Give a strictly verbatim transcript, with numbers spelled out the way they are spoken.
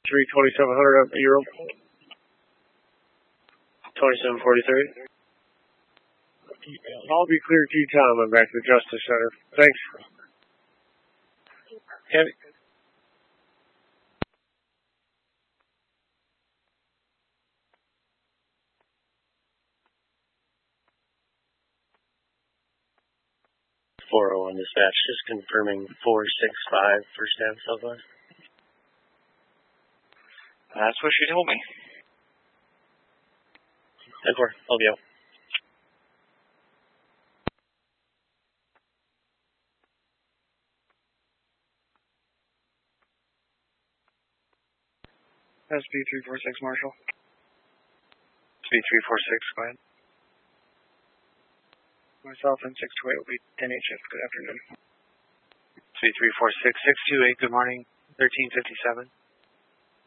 three twenty-seven hundred up Euro. twenty-seven forty-three. I'll be clear to you, Tom. I'm back to the Justice Center. Thanks. Heavy. four oh one dispatch, just confirming four six five first down Southwest. That's what she told me. ten four, L B O. S B three four six Marshall. S B three four six, go ahead. Myself and six two eight will be ten H F. Good afternoon. S B three four six, six two eight, good morning. thirteen fifty-seven.